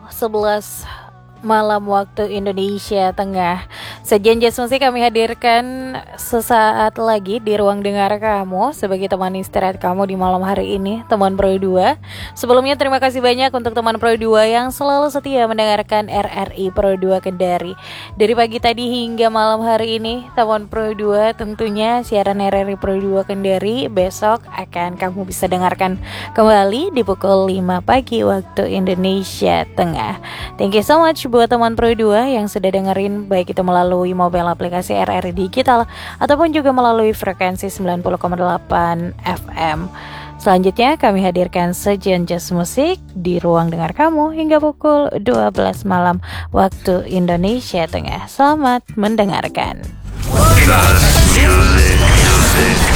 11 malam waktu Indonesia Tengah. Sajian jazz musik kami hadirkan sesaat lagi di ruang dengar kamu sebagai teman istirahat kamu di malam hari ini, teman Pro 2. Sebelumnya terima kasih banyak untuk teman Pro 2 yang selalu setia mendengarkan RRI Pro 2 Kendari. Dari pagi tadi hingga malam hari ini, teman Pro 2 tentunya siaran RRI Pro 2 Kendari besok akan kamu bisa dengarkan kembali di pukul 5 pagi waktu Indonesia Tengah. Thank you so much buat teman Pro 2 yang sudah dengerin, baik itu melalui mobile aplikasi RRI Digital ataupun juga melalui frekuensi 90,8 FM. Selanjutnya kami hadirkan sajian jazz musik di ruang dengar kamu hingga pukul 12 malam waktu Indonesia Tengah. Selamat mendengarkan. Music.